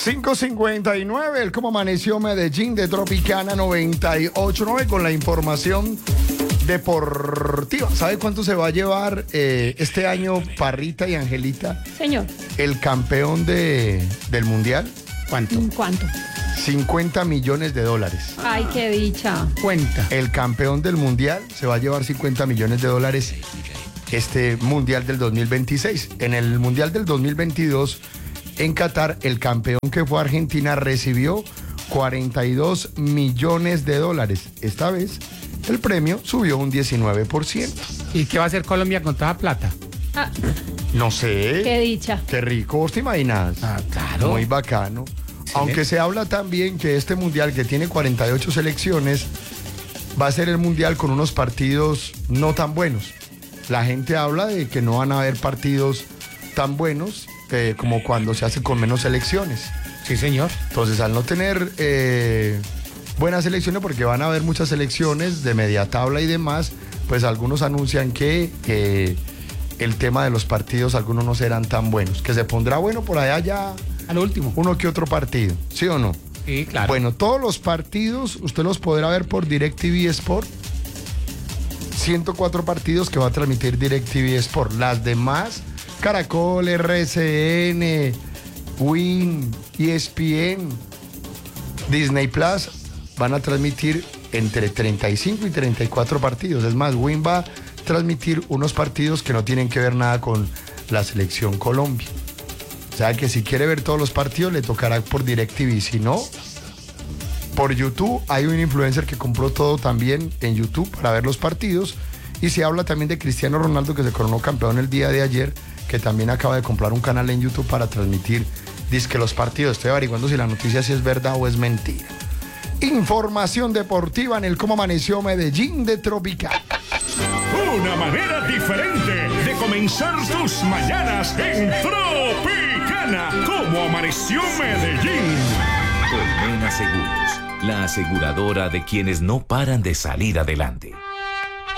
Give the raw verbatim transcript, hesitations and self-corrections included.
cinco cincuenta y nueve, el cómo amaneció Medellín de Tropicana noventa y ocho punto nueve con la información deportiva. ¿Sabe cuánto se va a llevar eh, este año Parrita y Angelita? Señor. El campeón de, del mundial. ¿Cuánto? ¿Cuánto? cincuenta millones de dólares. Ay, qué dicha. Cuenta. El campeón del mundial se va a llevar cincuenta millones de dólares este mundial del dos mil veintiséis. En el mundial del dos mil veintidós en Qatar, el campeón que fue Argentina recibió cuarenta y dos millones de dólares. Esta vez el premio subió un diecinueve por ciento. ¿Y qué va a hacer Colombia con toda plata? Ah, No sé. qué dicha. Qué rico, ¿vos te imaginas? Ah, claro. Muy bacano. Aunque se habla también que este mundial, que tiene cuarenta y ocho selecciones, va a ser el mundial con unos partidos no tan buenos. La gente habla de que no van a haber partidos tan buenos eh, como cuando se hace con menos selecciones. Sí, señor. Entonces, al no tener eh, buenas selecciones, porque van a haber muchas selecciones de media tabla y demás, pues algunos anuncian que eh, el tema de los partidos, algunos no serán tan buenos. Que se pondrá bueno por allá ya Al último. uno que otro partido, ¿sí o no? Sí, claro. Bueno, todos los partidos usted los podrá ver por DirecTV Sport. ciento cuatro partidos que va a transmitir DirecTV Sport. Las demás, Caracol, R C N, Win, E S P N, Disney Plus, van a transmitir entre treinta y cinco y treinta y cuatro partidos. Es más, Win va a transmitir unos partidos que no tienen que ver nada con la selección Colombia. O sea que si quiere ver todos los partidos le tocará por DirecTV. Si no, por YouTube hay un influencer que compró todo también en YouTube para ver los partidos. Y se habla también de Cristiano Ronaldo, que se coronó campeón el día de ayer, que también acaba de comprar un canal en YouTube para transmitir dizque los partidos. Estoy averiguando si la noticia sí es verdad o es mentira. Información deportiva en el cómo amaneció Medellín de Tropicana. Una manera diferente de comenzar tus mañanas en Tropicana. Como amaneció Medellín. Colmena Seguros, la aseguradora de quienes no paran de salir adelante.